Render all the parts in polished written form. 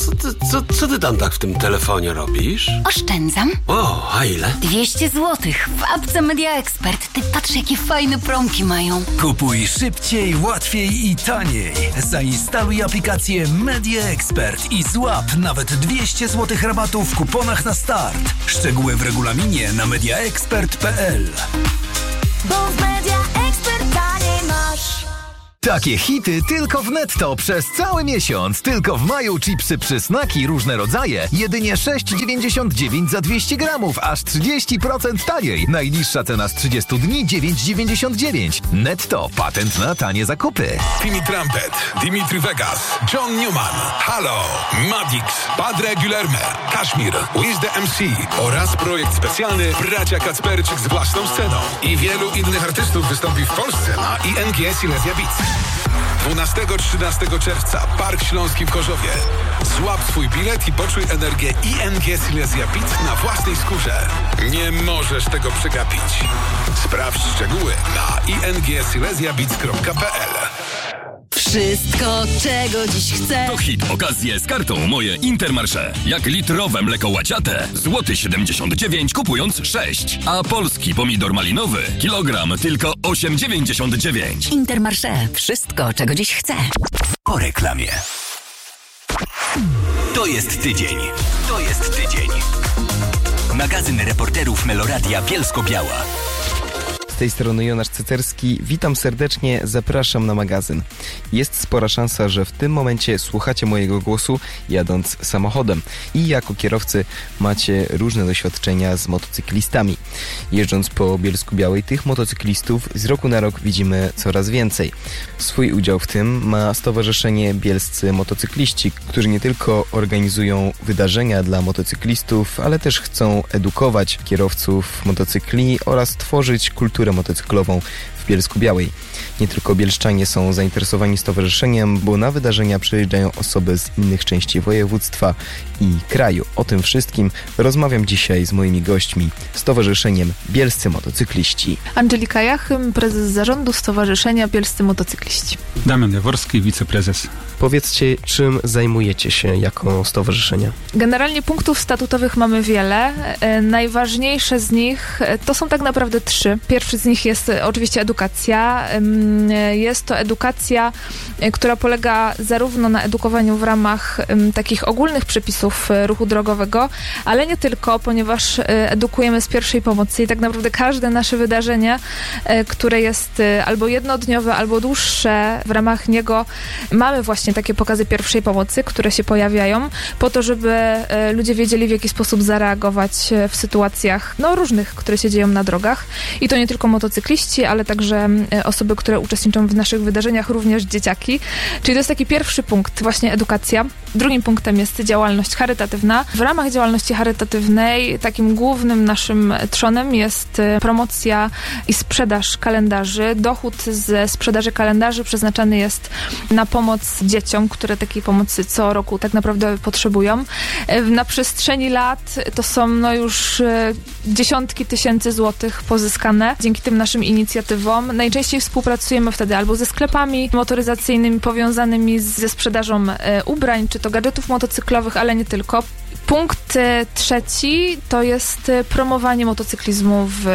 Co ty tam tak w tym telefonie robisz? Oszczędzam. O, a ile? 200 złotych w apce Media Expert. Ty patrz, jakie fajne promki mają. Kupuj szybciej, łatwiej i taniej. Zainstaluj aplikację Media Expert i złap nawet 200 złotych rabatu w kuponach na start. Szczegóły w regulaminie na mediaexpert.pl. Bo w Media Expert taniej masz. Takie hity tylko w Netto przez cały miesiąc. Tylko w maju chipsy przysnaki różne rodzaje. Jedynie 6,99 za 200 gramów, aż 30% taniej. Najniższa cena z 30 dni 9,99. Netto. Patent na tanie zakupy. Timmy Trumpet, Dimitri Vegas, John Newman, Halo, Madix, Padre Guillerme, Kashmir, Wiz the MC oraz projekt specjalny Bracia Kacperczyk z własną sceną. I wielu innych artystów wystąpi w Polsce na ING Silesia Beats. 12-13 czerwca Park Śląski w Chorzowie. Złap swój bilet i poczuj energię ING Silesia Beats na własnej skórze. Nie możesz tego przegapić. Sprawdź szczegóły na ingsilesiabeats.pl. Wszystko, czego dziś chcę. To hit okazje z kartą Moje Intermarché. Jak litrowe mleko łaciate, złoty 79 kupując 6. A polski pomidor malinowy, kilogram tylko 8,99. Intermarché. Wszystko, czego dziś chcę. Po reklamie. To jest tydzień. Magazyn reporterów Meloradia Bielsko-Biała. Z tej strony Jonasz Cecerski. Witam serdecznie, zapraszam na magazyn. Jest spora szansa, że w tym momencie słuchacie mojego głosu jadąc samochodem i jako kierowcy macie różne doświadczenia z motocyklistami. Jeżdżąc po Bielsku-Białej tych motocyklistów z roku na rok widzimy coraz więcej. Swój udział w tym ma Stowarzyszenie Bielscy Motocykliści, którzy nie tylko organizują wydarzenia dla motocyklistów, ale też chcą edukować kierowców motocykli oraz tworzyć kulturę motocyklową w Bielsku-Białej. Nie tylko bielszczanie są zainteresowani stowarzyszeniem, bo na wydarzenia przyjeżdżają osoby z innych części województwa i kraju. O tym wszystkim rozmawiam dzisiaj z moimi gośćmi, Stowarzyszeniem Bielscy Motocykliści. Angelika Jachym, prezes zarządu Stowarzyszenia Bielscy Motocykliści. Damian Jaworski, wiceprezes. Powiedzcie, czym zajmujecie się jako stowarzyszenie? Generalnie punktów statutowych mamy wiele. Najważniejsze z nich to są tak naprawdę 3. Pierwszy z nich jest oczywiście edukacja. Jest to edukacja, która polega zarówno na edukowaniu w ramach takich ogólnych przepisów ruchu drogowego, ale nie tylko, ponieważ edukujemy z pierwszej pomocy i tak naprawdę każde nasze wydarzenie, które jest albo jednodniowe, albo dłuższe, w ramach niego mamy właśnie takie pokazy pierwszej pomocy, które się pojawiają, po to, żeby ludzie wiedzieli, w jaki sposób zareagować w sytuacjach różnych, które się dzieją na drogach. I to nie tylko motocykliści, ale także osoby, które uczestniczą w naszych wydarzeniach, również dzieciaki. Czyli to jest taki pierwszy punkt, właśnie edukacja. Drugim punktem jest działalność charytatywna. W ramach działalności charytatywnej takim głównym naszym trzonem jest promocja i sprzedaż kalendarzy. Dochód ze sprzedaży kalendarzy przeznaczany jest na pomoc dzieciom, które takiej pomocy co roku tak naprawdę potrzebują. Na przestrzeni lat to są już dziesiątki tysięcy złotych pozyskane dzięki tym naszym inicjatywom. Najczęściej współpracujemy wtedy albo ze sklepami motoryzacyjnymi powiązanymi ze sprzedażą ubrań, czy to gadżetów motocyklowych, ale nie tylko. Punkt trzeci to jest promowanie motocyklizmu w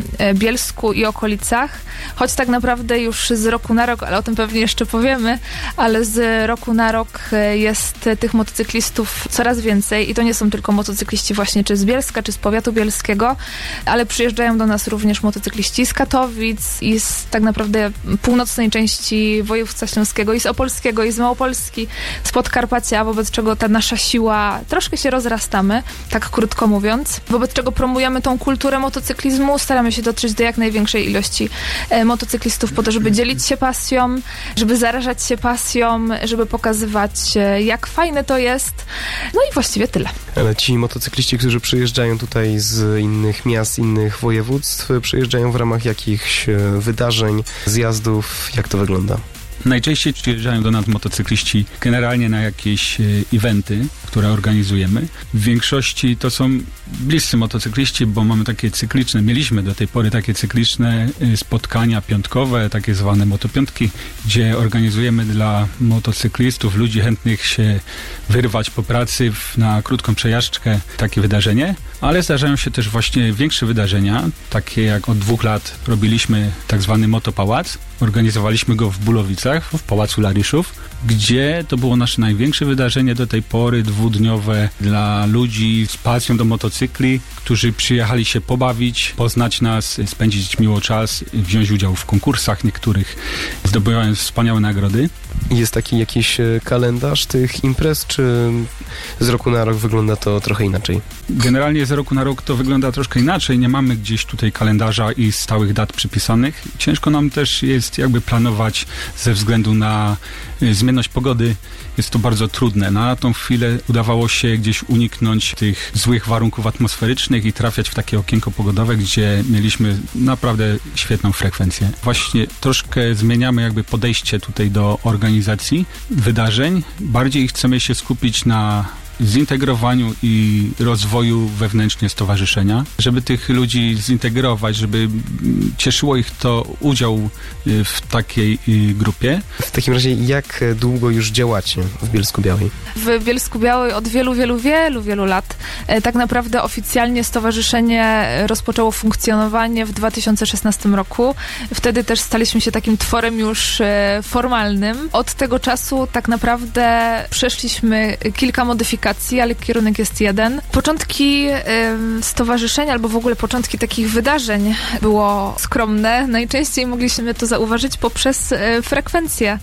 Bielsku i okolicach, choć tak naprawdę już z roku na rok, ale o tym pewnie jeszcze powiemy, ale z roku na rok jest tych motocyklistów coraz więcej i to nie są tylko motocykliści właśnie czy z Bielska, czy z powiatu bielskiego, ale przyjeżdżają do nas również motocykliści z Katowic i z tak naprawdę północnej części województwa śląskiego i z opolskiego i z Małopolski, z Podkarpacia, wobec czego ta nasza siła troszkę się rozrastamy, tak krótko mówiąc, wobec czego promujemy tą kulturę motocyklizmu, staramy się dotrzeć do jak największej ilości motocyklistów po to, żeby dzielić się pasją, żeby zarażać się pasją, żeby pokazywać, jak fajne to jest. No i właściwie tyle. Ale ci motocykliści, którzy przyjeżdżają tutaj z innych miast, innych województw, przyjeżdżają w ramach jakichś wydarzeń, zjazdów, jak to wygląda? Najczęściej przyjeżdżają do nas motocykliści generalnie na jakieś eventy, które organizujemy. W większości to są bliscy motocykliści, bo mamy mieliśmy do tej pory takie cykliczne spotkania piątkowe, takie zwane motopiątki, gdzie organizujemy dla motocyklistów, ludzi chętnych się wyrwać po pracy na krótką przejażdżkę takie wydarzenie, ale zdarzają się też właśnie większe wydarzenia, takie jak od 2 lat robiliśmy tak zwany Motopałac. Organizowaliśmy go w Bulowicach, w Pałacu Lariszów, gdzie to było nasze największe wydarzenie do tej pory, 2-dniowe dla ludzi z pasją do motocykli, którzy przyjechali się pobawić, poznać nas, spędzić miło czas, wziąć udział w konkursach niektórych, zdobywając wspaniałe nagrody. Jest taki jakiś kalendarz tych imprez, czy z roku na rok wygląda to trochę inaczej? Generalnie z roku na rok to wygląda troszkę inaczej. Nie mamy gdzieś tutaj kalendarza i stałych dat przypisanych. Ciężko nam też jest jakby planować ze względu na zmienność pogody. Jest to bardzo trudne. Na tą chwilę udawało się gdzieś uniknąć tych złych warunków atmosferycznych i trafiać w takie okienko pogodowe, gdzie mieliśmy naprawdę świetną frekwencję. Właśnie troszkę zmieniamy jakby podejście tutaj do organizacji wydarzeń. Bardziej chcemy się skupić na zintegrowaniu i rozwoju wewnętrznie stowarzyszenia, żeby tych ludzi zintegrować, żeby cieszyło ich to udział w takiej grupie. W takim razie jak długo już działacie w Bielsku-Białej? W Bielsku-Białej od wielu lat. Tak naprawdę oficjalnie stowarzyszenie rozpoczęło funkcjonowanie w 2016 roku. Wtedy też staliśmy się takim tworem już formalnym. Od tego czasu tak naprawdę przeszliśmy kilka modyfikacji, ale kierunek jest jeden. Początki stowarzyszenia, albo w ogóle początki takich wydarzeń było skromne. Najczęściej mogliśmy to zauważyć poprzez frekwencję,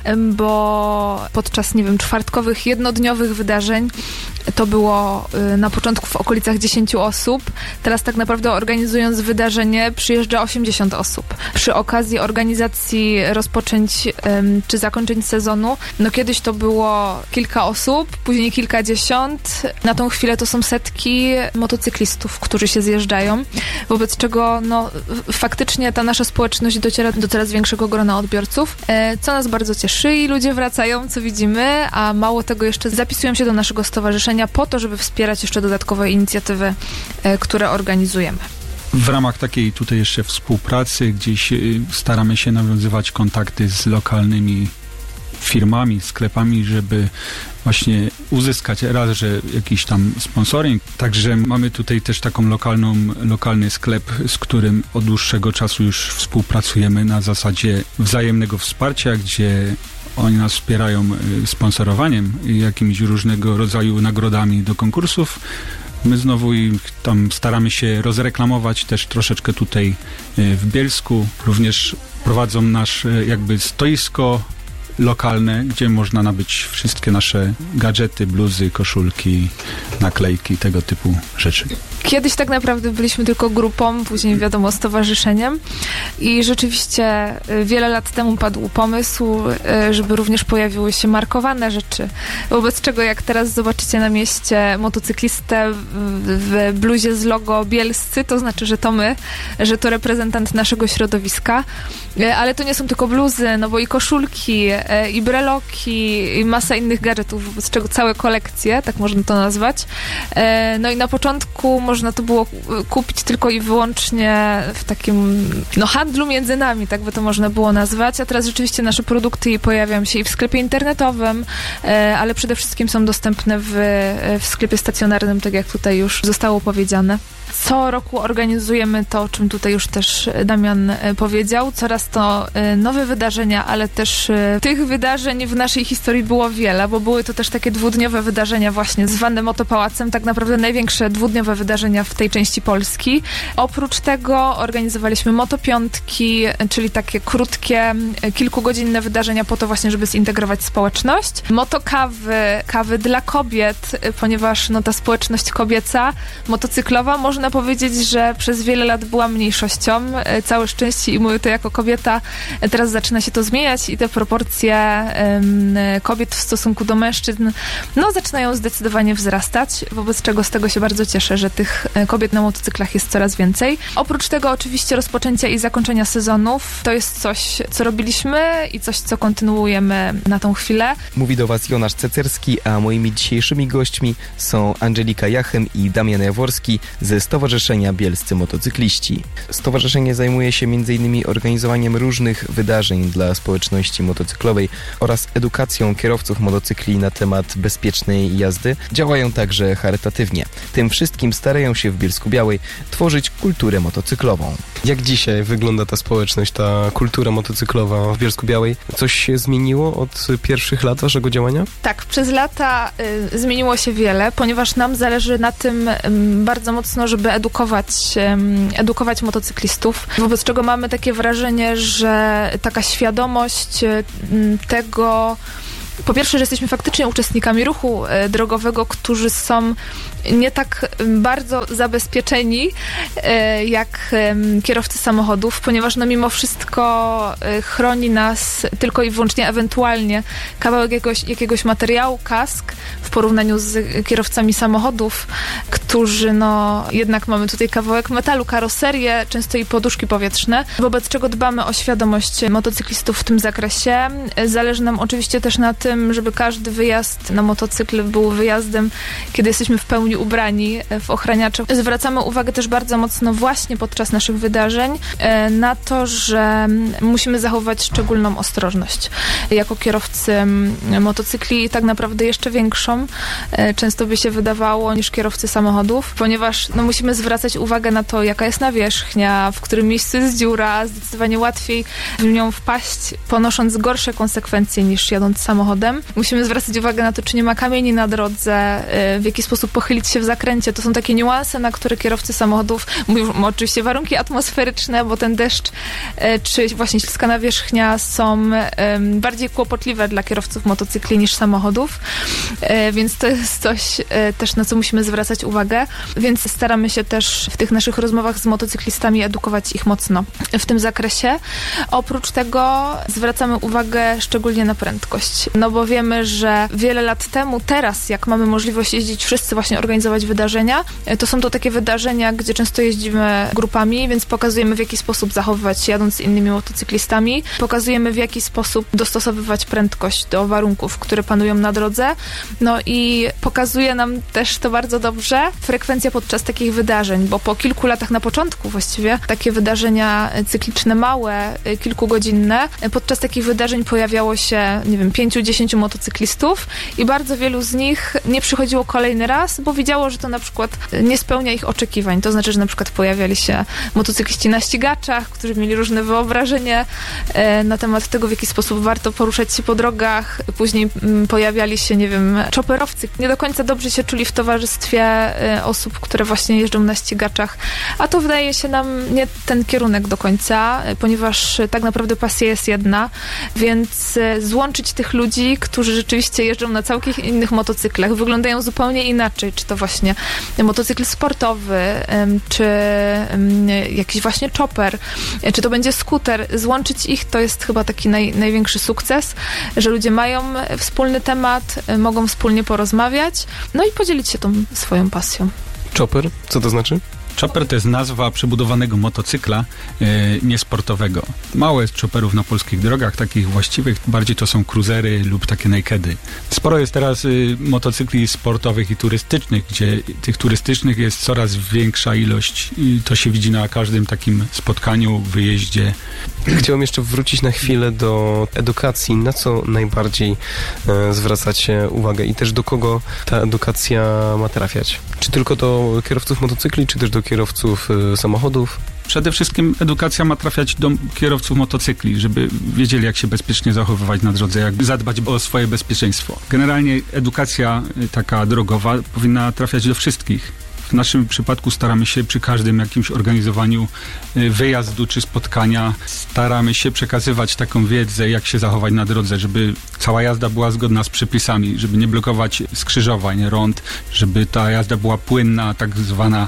bo podczas, czwartkowych, jednodniowych wydarzeń to było na początku w okolicach 10 osób. Teraz tak naprawdę organizując wydarzenie przyjeżdża 80 osób. Przy okazji organizacji rozpoczęć czy zakończeń sezonu, kiedyś to było kilka osób, później kilkadziesiąt. Na tą chwilę to są setki motocyklistów, którzy się zjeżdżają, wobec czego faktycznie ta nasza społeczność dociera do coraz większego grona odbiorców, co nas bardzo cieszy i ludzie wracają, co widzimy, a mało tego jeszcze zapisują się do naszego stowarzyszenia po to, żeby wspierać jeszcze dodatkowe inicjatywy, które organizujemy. W ramach takiej tutaj jeszcze współpracy gdzieś staramy się nawiązywać kontakty z lokalnymi firmami, sklepami, żeby właśnie uzyskać raz, że jakiś tam sponsoring. Także mamy tutaj też taką lokalny sklep, z którym od dłuższego czasu już współpracujemy na zasadzie wzajemnego wsparcia, gdzie oni nas wspierają sponsorowaniem i jakimiś różnego rodzaju nagrodami do konkursów. My znowu ich tam staramy się rozreklamować też troszeczkę tutaj w Bielsku. Również prowadzą nasze jakby stoisko lokalne, gdzie można nabyć wszystkie nasze gadżety, bluzy, koszulki, naklejki, tego typu rzeczy. Kiedyś tak naprawdę byliśmy tylko grupą, później wiadomo stowarzyszeniem i rzeczywiście wiele lat temu padł pomysł, żeby również pojawiły się markowane rzeczy. Wobec czego jak teraz zobaczycie na mieście motocyklistę w bluzie z logo bielscy, to znaczy, że to my, że to reprezentant naszego środowiska, ale to nie są tylko bluzy, bo i koszulki, i breloki, i masa innych gadżetów, wobec czego całe kolekcje, tak można to nazwać. I na początku można to było kupić tylko i wyłącznie w takim handlu między nami, tak by to można było nazwać, a teraz rzeczywiście nasze produkty pojawiają się i w sklepie internetowym, ale przede wszystkim są dostępne w sklepie stacjonarnym, tak jak tutaj już zostało powiedziane. Co roku organizujemy to, o czym tutaj już też Damian powiedział. Coraz to nowe wydarzenia, ale też tych wydarzeń w naszej historii było wiele, bo były to też takie dwudniowe wydarzenia właśnie zwane Motopałacem, tak naprawdę największe dwudniowe wydarzenia w tej części Polski. Oprócz tego organizowaliśmy motopiątki, czyli takie krótkie, kilkugodzinne wydarzenia po to właśnie, żeby zintegrować społeczność. Motokawy, kawy dla kobiet, ponieważ ta społeczność kobieca, motocyklowa, można powiedzieć, że przez wiele lat była mniejszością. Całe szczęście i mówię to jako kobieta. Teraz zaczyna się to zmieniać i te proporcje kobiet w stosunku do mężczyzn zaczynają zdecydowanie wzrastać. edukować, wobec czego z tego się bardzo cieszę, że tych kobiet na motocyklach jest coraz więcej. Oprócz tego oczywiście rozpoczęcia i zakończenia sezonów to jest coś, co robiliśmy i coś, co kontynuujemy na tą chwilę. Mówi do Was Jonasz Cecerski, a moimi dzisiejszymi gośćmi są Angelika Jachem i Damian Jaworski ze Stowarzyszenia Bielscy Motocykliści. Stowarzyszenie zajmuje się m.in. organizowaniem różnych wydarzeń dla społeczności motocyklowej oraz edukacją kierowców motocykli na temat bezpiecznej jazdy. Działają także charytatywnie. Tym wszystkim starają się w Bielsku-Białej tworzyć kulturę motocyklową. Jak dzisiaj wygląda ta społeczność, ta kultura motocyklowa w Bielsku-Białej? Coś się zmieniło od pierwszych lat waszego działania? Tak, przez lata zmieniło się wiele, ponieważ nam zależy na tym bardzo mocno, żeby edukować motocyklistów, wobec czego mamy takie wrażenie, że taka świadomość tego, po pierwsze, że jesteśmy faktycznie uczestnikami ruchu drogowego, którzy są nie tak bardzo zabezpieczeni jak kierowcy samochodów, ponieważ no mimo wszystko chroni nas tylko i wyłącznie ewentualnie kawałek jakiegoś materiału, kask, w porównaniu z kierowcami samochodów, którzy no jednak mamy tutaj kawałek metalu, karoserię, często i poduszki powietrzne, wobec czego dbamy o świadomość motocyklistów w tym zakresie. Zależy nam oczywiście też na tym, żeby każdy wyjazd na motocykl był wyjazdem, kiedy jesteśmy w pełni ubrani w ochraniacze. Zwracamy uwagę też bardzo mocno właśnie podczas naszych wydarzeń na to, że musimy zachować szczególną ostrożność. Jako kierowcy motocykli tak naprawdę jeszcze większą, często by się wydawało, niż kierowcy samochodów, ponieważ no, musimy zwracać uwagę na to, jaka jest nawierzchnia, w którym miejscu jest dziura, zdecydowanie łatwiej w nią wpaść, ponosząc gorsze konsekwencje niż jadąc samochodem. Musimy zwracać uwagę na to, czy nie ma kamieni na drodze, w jaki sposób pochylić się w zakręcie. To są takie niuanse, na które kierowcy samochodów mówią. Oczywiście warunki atmosferyczne, bo ten deszcz czy właśnie śliska nawierzchnia są bardziej kłopotliwe dla kierowców motocykli niż samochodów, więc to jest coś też, na co musimy zwracać uwagę, więc staramy się też w tych naszych rozmowach z motocyklistami edukować ich mocno w tym zakresie. Oprócz tego zwracamy uwagę szczególnie na prędkość, no bo wiemy, że wiele lat temu, teraz jak mamy możliwość jeździć wszyscy, właśnie organizować wydarzenia, to są to takie wydarzenia, gdzie często jeździmy grupami, więc pokazujemy, w jaki sposób zachowywać się jadąc z innymi motocyklistami, pokazujemy, w jaki sposób dostosowywać prędkość do warunków, które panują na drodze, no i pokazuje nam też to bardzo dobrze frekwencja podczas takich wydarzeń, bo po kilku latach na początku właściwie takie wydarzenia cykliczne, małe, kilkugodzinne, podczas takich wydarzeń pojawiało się, nie wiem, 5-10 motocyklistów i bardzo wielu z nich nie przychodziło kolejny raz, bo widziało, że to na przykład nie spełnia ich oczekiwań. To znaczy, że na przykład pojawiali się motocykliści na ścigaczach, którzy mieli różne wyobrażenie na temat tego, w jaki sposób warto poruszać się po drogach. Później pojawiali się, nie wiem, chopperowcy. Nie do końca dobrze się czuli w towarzystwie osób, które właśnie jeżdżą na ścigaczach. A to wydaje się nam nie ten kierunek do końca, ponieważ tak naprawdę pasja jest jedna, więc złączyć tych ludzi, którzy rzeczywiście jeżdżą na całkiem innych motocyklach, wyglądają zupełnie inaczej, czy to właśnie motocykl sportowy, czy jakiś właśnie chopper, czy to będzie skuter. Złączyć ich to jest chyba taki największy sukces, że ludzie mają wspólny temat, mogą wspólnie porozmawiać, no i podzielić się tą swoją pasją. Chopper? Co to znaczy? Chopper to jest nazwa przebudowanego motocykla niesportowego. Mało jest chopperów na polskich drogach, takich właściwych, bardziej to są cruisery lub takie nakedy. Sporo jest teraz motocykli sportowych i turystycznych, gdzie tych turystycznych jest coraz większa ilość i to się widzi na każdym takim spotkaniu, wyjeździe. Chciałem jeszcze wrócić na chwilę do edukacji. Na co najbardziej zwracacie uwagę i też do kogo ta edukacja ma trafiać? Czy tylko do kierowców motocykli, czy też do kierowców samochodów? Przede wszystkim edukacja ma trafiać do kierowców motocykli, żeby wiedzieli, jak się bezpiecznie zachowywać na drodze, jak zadbać o swoje bezpieczeństwo. Generalnie edukacja taka drogowa powinna trafiać do wszystkich. W naszym przypadku staramy się przy każdym jakimś organizowaniu wyjazdu czy spotkania, staramy się przekazywać taką wiedzę, jak się zachować na drodze, żeby cała jazda była zgodna z przepisami, żeby nie blokować skrzyżowań, rond, żeby ta jazda była płynna, tak zwana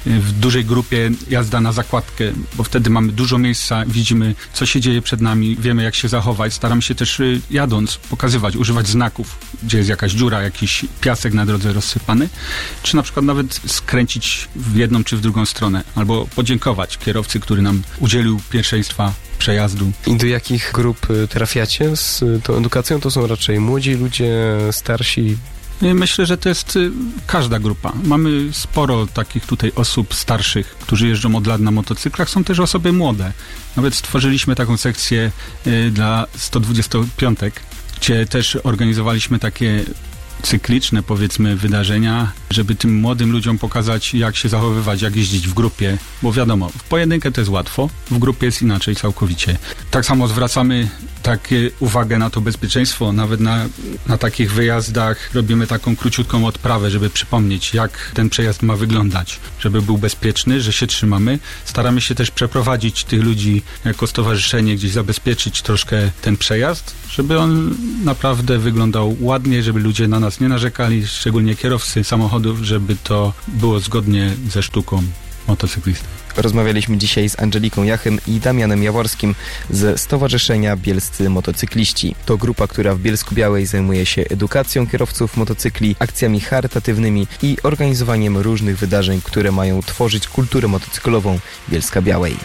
w dużej grupie jazda na zakładkę, bo wtedy mamy dużo miejsca, widzimy, co się dzieje przed nami, wiemy, jak się zachować. Staramy się też jadąc pokazywać, używać znaków, gdzie jest jakaś dziura, jakiś piasek na drodze rozsypany, czy na przykład nawet skręcić w jedną czy w drugą stronę, albo podziękować kierowcy, który nam udzielił pierwszeństwa przejazdu. I do jakich grup trafiacie z tą edukacją? To są raczej młodzi ludzie, starsi? Myślę, że to jest każda grupa. Mamy sporo takich tutaj osób starszych, którzy jeżdżą od lat na motocyklach. Są też osoby młode. Nawet stworzyliśmy taką sekcję dla 125, gdzie też organizowaliśmy takie cykliczne, powiedzmy, wydarzenia, żeby tym młodym ludziom pokazać, jak się zachowywać, jak jeździć w grupie, bo wiadomo, w pojedynkę to jest łatwo, w grupie jest inaczej całkowicie. Tak samo zwracamy uwagę na to bezpieczeństwo, nawet na takich wyjazdach robimy taką króciutką odprawę, żeby przypomnieć, jak ten przejazd ma wyglądać, żeby był bezpieczny, że się trzymamy. Staramy się też przeprowadzić tych ludzi jako stowarzyszenie, gdzieś zabezpieczyć troszkę ten przejazd, żeby on naprawdę wyglądał ładnie, żeby ludzie na nas nie narzekali, szczególnie kierowcy samochodów, żeby to było zgodnie ze sztuką motocyklisty. Rozmawialiśmy dzisiaj z Angeliką Jachym i Damianem Jaworskim ze Stowarzyszenia Bielscy Motocykliści. To grupa, która w Bielsku-Białej zajmuje się edukacją kierowców motocykli, akcjami charytatywnymi i organizowaniem różnych wydarzeń, które mają tworzyć kulturę motocyklową Bielska-Białej.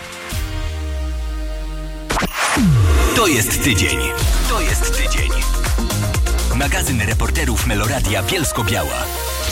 To jest tydzień. Magazyn reporterów Meloradia Bielsko-Biała.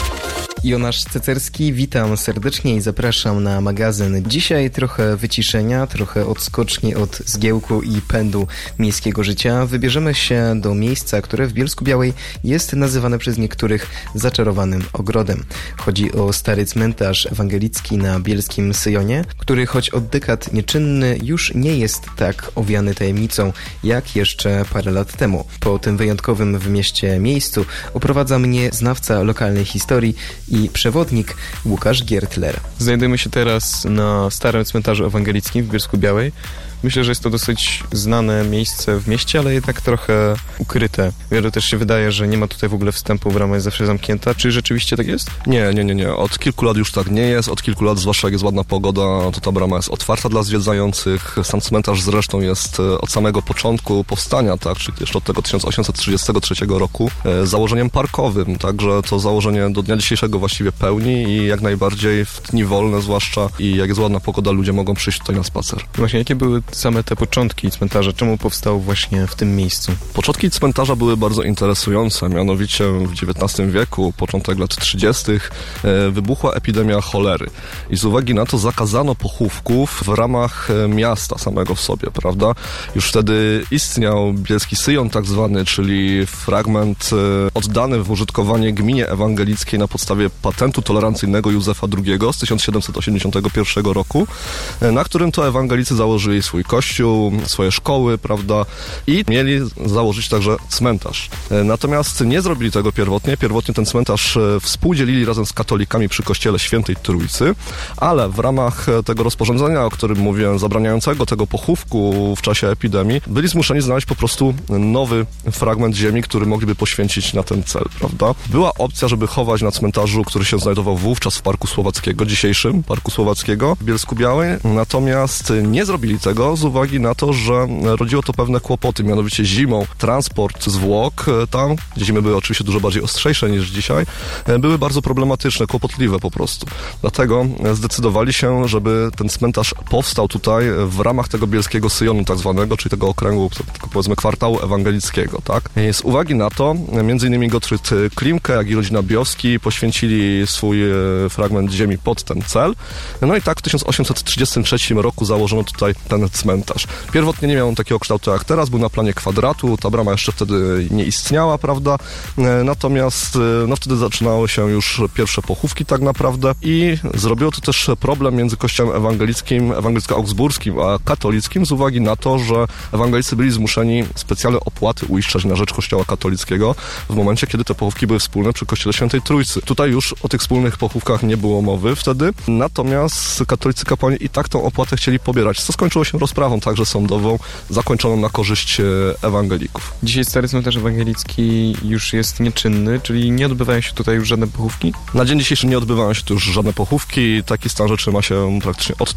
Jonasz Cecerski, witam serdecznie i zapraszam na magazyn. Dzisiaj trochę wyciszenia, trochę odskoczni od zgiełku i pędu miejskiego życia. Wybierzemy się do miejsca, które w Bielsku-Białej jest nazywane przez niektórych zaczarowanym ogrodem. Chodzi o stary cmentarz ewangelicki na bielskim Syjonie, który choć od dekad nieczynny, już nie jest tak owiany tajemnicą, jak jeszcze parę lat temu. Po tym wyjątkowym w mieście miejscu oprowadza mnie znawca lokalnej historii i przewodnik Łukasz Giertler. Znajdujemy się teraz na starym cmentarzu ewangelickim w Bielsku-Białej. Myślę, że jest to dosyć znane miejsce w mieście, ale jednak trochę ukryte. Wielu też się wydaje, że nie ma tutaj w ogóle wstępu, brama jest zawsze zamknięta. Czy rzeczywiście tak jest? Nie. Od kilku lat już tak nie jest. Od kilku lat, zwłaszcza jak jest ładna pogoda, to ta brama jest otwarta dla zwiedzających. Sam cmentarz zresztą jest od samego początku powstania, tak, czyli jeszcze od tego 1833 roku, założeniem parkowym, także to założenie do dnia dzisiejszego właściwie pełni i jak najbardziej w dni wolne zwłaszcza i jak jest ładna pogoda, ludzie mogą przyjść tutaj na spacer. Właśnie, jakie były same te początki cmentarza? Czemu powstał właśnie w tym miejscu? Początki cmentarza były bardzo interesujące, mianowicie w XIX wieku, początek lat 30. wybuchła epidemia cholery i z uwagi na to zakazano pochówków w ramach miasta samego w sobie, prawda? Już wtedy istniał Bielski Syjon tak zwany, czyli fragment oddany w użytkowanie gminie ewangelickiej na podstawie patentu tolerancyjnego Józefa II z 1781 roku, na którym to ewangelicy założyli swój kościół, swoje szkoły, prawda, i mieli założyć także cmentarz. Natomiast nie zrobili tego pierwotnie. Pierwotnie ten cmentarz współdzielili razem z katolikami przy kościele Świętej Trójcy, ale w ramach tego rozporządzenia, o którym mówiłem, zabraniającego tego pochówku w czasie epidemii, byli zmuszeni znaleźć po prostu nowy fragment ziemi, który mogliby poświęcić na ten cel, prawda. Była opcja, żeby chować na cmentarzu, który się znajdował wówczas w Parku Słowackiego, dzisiejszym Parku Słowackiego w Bielsku-Białej, natomiast nie zrobili tego z uwagi na to, że rodziło to pewne kłopoty, mianowicie zimą transport zwłok tam, gdzie zimy były oczywiście dużo bardziej ostrzejsze niż dzisiaj, były bardzo problematyczne, kłopotliwe po prostu. Dlatego zdecydowali się, żeby ten cmentarz powstał tutaj w ramach tego bielskiego Syjonu tak zwanego, czyli tego okręgu, powiedzmy kwartału ewangelickiego, tak? Z uwagi na to, między innymi Gottfried Klimke, jak i rodzina Biowski poświęcili swój fragment ziemi pod ten cel. No i tak w 1833 roku założono tutaj ten cmentarz. Pierwotnie nie miał on takiego kształtu jak teraz, był na planie kwadratu, ta brama jeszcze wtedy nie istniała, prawda? Natomiast no wtedy zaczynały się już pierwsze pochówki tak naprawdę i zrobiło to też problem między kościołem ewangelickim, ewangelicko-augsburskim, a katolickim z uwagi na to, że ewangelicy byli zmuszeni specjalne opłaty uiszczać na rzecz kościoła katolickiego w momencie, kiedy te pochówki były wspólne przy kościele Świętej Trójcy. Tutaj już o tych wspólnych pochówkach nie było mowy wtedy, natomiast katolicy kapłani i tak tą opłatę chcieli pobierać, co skończyło się rozprawą także sądową zakończoną na korzyść ewangelików. Dzisiaj Stary Cmentarz Ewangelicki już jest nieczynny, czyli nie odbywają się tutaj już żadne pochówki? Na dzień dzisiejszy nie odbywają się tu już żadne pochówki. Taki stan rzeczy ma się praktycznie od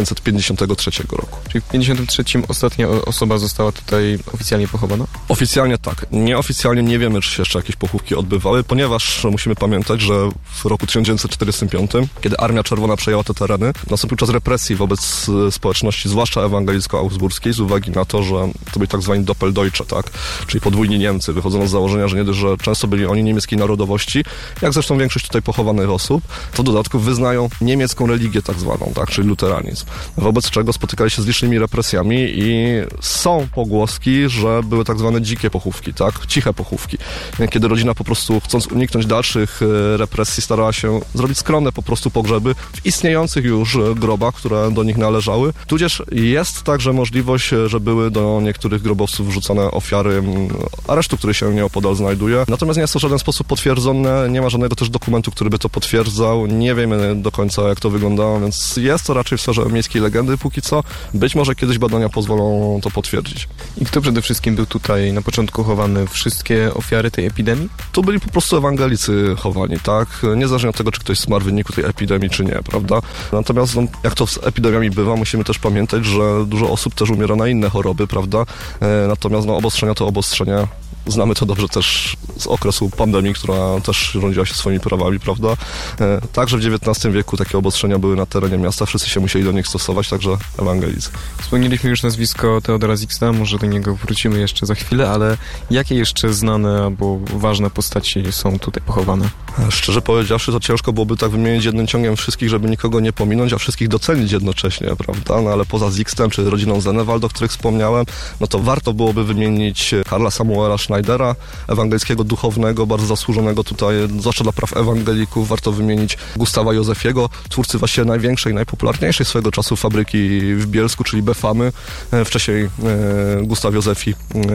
1953 roku. Czyli w 1953 ostatnia osoba została tutaj oficjalnie pochowana? Oficjalnie tak. Nieoficjalnie nie wiemy, czy się jeszcze jakieś pochówki odbywały, ponieważ musimy pamiętać, że w roku 1945, kiedy Armia Czerwona przejęła te tereny, nastąpił czas represji wobec społeczności, zwłaszcza ewangelicko-augsburskiej, z uwagi na to, że to byli tak zwani Doppeldeutsche, tak? Czyli podwójni Niemcy, wychodząc z założenia, że nie dość, że często byli oni niemieckiej narodowości, jak zresztą większość tutaj pochowanych osób, to w dodatku wyznają niemiecką religię tak zwaną, tak? Czyli luteranizm. Wobec czego spotykali się z licznymi represjami i są pogłoski, że były tak zwane dzikie pochówki, tak? Ciche pochówki. Kiedy rodzina po prostu, chcąc uniknąć dalszych represji, starała się zrobić skromne po prostu pogrzeby w istniejących już grobach, które do nich należały. Tudzież jest także możliwość, że były do niektórych grobowców wrzucone ofiary aresztu, który się nieopodal znajduje. Natomiast nie jest to w żaden sposób potwierdzone, nie ma żadnego też dokumentu, który by to potwierdzał. Nie wiemy do końca, jak to wyglądało, więc jest to raczej w sferze miejskiej legendy póki co. Być może kiedyś badania pozwolą to potwierdzić. I kto przede wszystkim był tutaj na początku chowany? Wszystkie ofiary tej epidemii? Tu byli po prostu ewangelicy chowani, tak? Niezależnie od tego, czy ktoś zmarł w wyniku tej epidemii, czy nie, prawda? Natomiast, jak to z epidemiami bywa, musimy też pamiętać, że dużo osób też umiera na inne choroby, prawda? Natomiast obostrzenia to obostrzenia. Znamy to dobrze też z okresu pandemii, która też rządziła się swoimi prawami, prawda? Także w XIX wieku takie obostrzenia były na terenie miasta, wszyscy się musieli do nich stosować, także ewangelicy. Wspomnieliśmy już nazwisko Theodora Zixta, może do niego wrócimy jeszcze za chwilę, ale jakie jeszcze znane albo ważne postaci są tutaj pochowane? Szczerze powiedziawszy, to ciężko byłoby tak wymienić jednym ciągiem wszystkich, żeby nikogo nie pominąć, a wszystkich docenić jednocześnie, prawda? No ale poza Zixtem, czy rodziną Zennewald, o których wspomniałem, no to warto byłoby wymienić Karla Samuela Schneidera, ewangelickiego duchownego, bardzo zasłużonego tutaj, zwłaszcza dla praw ewangelików. Warto wymienić Gustawa Józefiego, twórcy właściwie największej, najpopularniejszej swojego czasu fabryki w Bielsku, czyli Befamy. Wcześniej Gustaw Józefi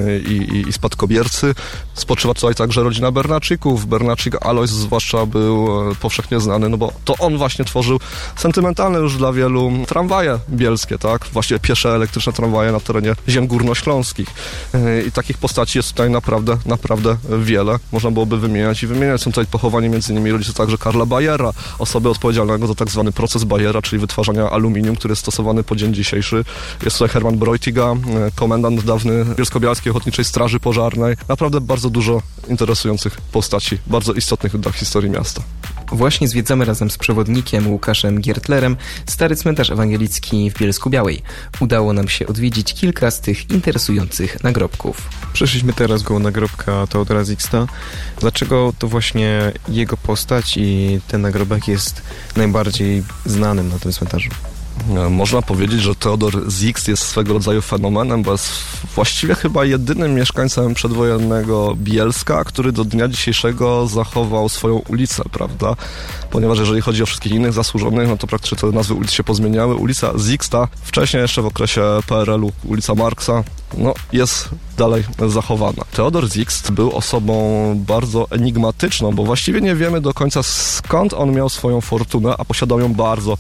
i spadkobiercy. Spoczywa tutaj także rodzina Bernaczików. Bernaczik Alois zwłaszcza był powszechnie znany, no bo to on właśnie tworzył sentymentalne już dla wielu tramwaje bielskie, tak? Właściwie pierwsze elektryczne tramwaje na terenie ziem górnośląskich. I takich postaci jest tutaj naprawdę wiele. Można byłoby wymieniać i wymieniać. Są tutaj pochowani m.in. rodzice także Karla Bayera, osoby odpowiedzialnego za tak zwany proces Bayera, czyli wytwarzania aluminium, który jest stosowany po dzień dzisiejszy. Jest tutaj Hermann Breutiga, komendant dawny Bielsko-Bialskiej Ochotniczej Straży Pożarnej. Naprawdę bardzo dużo interesujących postaci, bardzo istotnych dla historii miasta. Właśnie zwiedzamy razem z przewodnikiem Łukaszem Giertlerem Stary Cmentarz Ewangelicki w Bielsku-Białej. Udało nam się odwiedzić kilka z tych interesujących nagrobków. Przeszliśmy teraz koło nagrobka Theodora Zixta. Dlaczego to właśnie jego postać i ten nagrobek jest najbardziej znanym na tym cmentarzu? Można powiedzieć, że Theodor Zixt jest swego rodzaju fenomenem, bo jest właściwie chyba jedynym mieszkańcem przedwojennego Bielska, który do dnia dzisiejszego zachował swoją ulicę, prawda? Ponieważ jeżeli chodzi o wszystkich innych zasłużonych, no to praktycznie te nazwy ulic się pozmieniały. Ulica Zixta, wcześniej jeszcze w okresie PRL-u ulica Marksa, no jest dalej zachowana. Theodor Zixt był osobą bardzo enigmatyczną, bo właściwie nie wiemy do końca skąd on miał swoją fortunę, a posiadał ją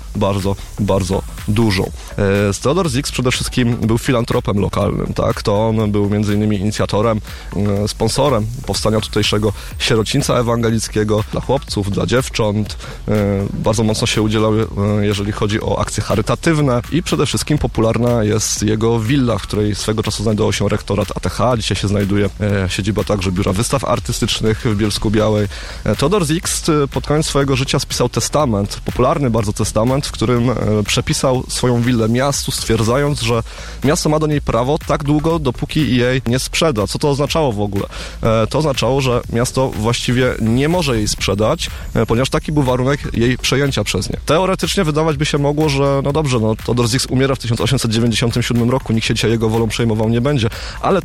bardzo dużą. Theodor Zixt przede wszystkim był filantropem lokalnym, tak? To on był m.in. inicjatorem, sponsorem powstania tutejszego sierocińca ewangelickiego dla chłopców, dla dziewcząt. Bardzo mocno się udzielał, jeżeli chodzi o akcje charytatywne i przede wszystkim popularna jest jego willa, w której swego czasu znajdował się rektorat ATH, dzisiaj się znajduje siedziba także Biura Wystaw Artystycznych w Bielsku-Białej. Theodor Zixt pod koniec swojego życia spisał testament, popularny bardzo testament, w którym przepisał swoją willę miastu, stwierdzając, że miasto ma do niej prawo tak długo, dopóki jej nie sprzeda. Co to oznaczało w ogóle? To oznaczało, że miasto właściwie nie może jej sprzedać, ponieważ taki był warunek jej przejęcia przez nie. Teoretycznie wydawać by się mogło, że no dobrze, Theodor Zixt umiera w 1897 roku, nikt się dzisiaj jego wolą przejmował nie będzie, ale tak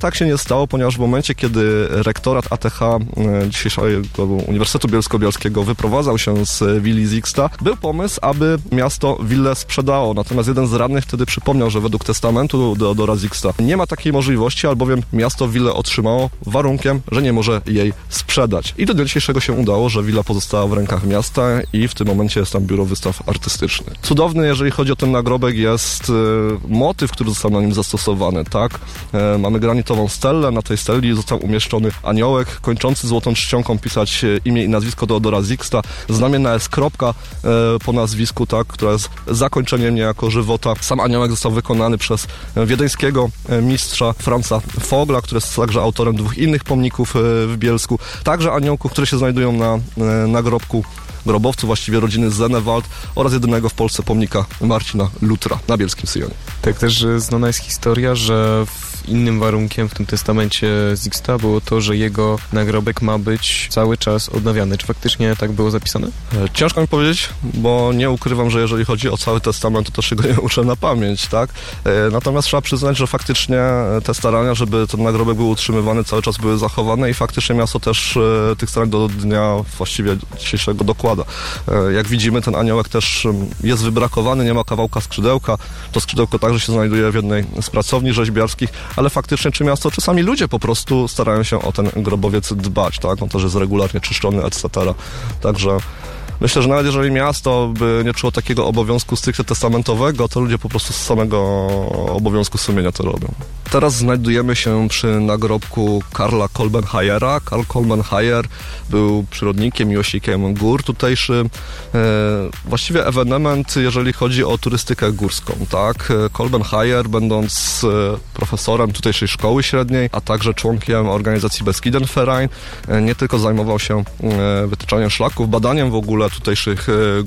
tak się nie stało, ponieważ w momencie, kiedy rektorat ATH dzisiejszego Uniwersytetu Bielsko-Bialskiego wyprowadzał się z willi Zixta, był pomysł, aby miasto willę sprzedało. Natomiast jeden z radnych wtedy przypomniał, że według testamentu Teodora Zixta nie ma takiej możliwości, albowiem miasto willę otrzymało warunkiem, że nie może jej sprzedać. I do dnia dzisiejszego się udało, że willa pozostała w rękach miasta i w tym momencie jest tam biuro wystaw artystycznych. Cudowny, jeżeli chodzi o ten nagrobek, jest motyw, który został na nim zastosowany, tak? Mamy granitową stelę, na tej steli został umieszczony aniołek kończący złotą czcionką pisać imię i nazwisko Teodora Zixta, znamienna jest kropka po nazwisku, tak, która jest zakończeniem niejako żywota. Sam aniołek został wykonany przez wiedeńskiego mistrza Franza Fogla, który jest także autorem 2 innych pomników w Bielsku. Także aniołków, które się znajdują na nagrobku grobowców, właściwie rodziny Zenewald oraz jedynego w Polsce pomnika Marcina Lutra na Bielskim Syjonie. Tak też znana jest historia, że innym warunkiem w tym testamencie Zixta było to, że jego nagrobek ma być cały czas odnawiany. Czy faktycznie tak było zapisane? Ciężko mi powiedzieć, bo nie ukrywam, że jeżeli chodzi o cały testament, to też się go nie uczę na pamięć, tak? Natomiast trzeba przyznać, że faktycznie te starania, żeby ten nagrobek był utrzymywany, cały czas były zachowane i faktycznie miasto też tych starań do dnia właściwie dzisiejszego dokłada. Jak widzimy, ten aniołek też jest wybrakowany, nie ma kawałka skrzydełka. To skrzydełko także się znajduje w jednej z pracowni rzeźbiarskich, ale faktycznie czy miasto, czy sami ludzie po prostu starają się o ten grobowiec dbać, tak? On też jest regularnie czyszczony, etc. Także myślę, że nawet jeżeli miasto by nie czuło takiego obowiązku stricte testamentowego, to ludzie po prostu z samego obowiązku sumienia to robią. Teraz znajdujemy się przy nagrobku Karla Kolbenhajera. Karl Kolbenhajer był przyrodnikiem, miłośnikiem gór tutejszym. Właściwie ewenement, jeżeli chodzi o turystykę górską, tak? Kolbenhajer, będąc profesorem tutejszej szkoły średniej, a także członkiem organizacji Beskidenverein, nie tylko zajmował się wytyczaniem szlaków, badaniem w ogóle tutejszych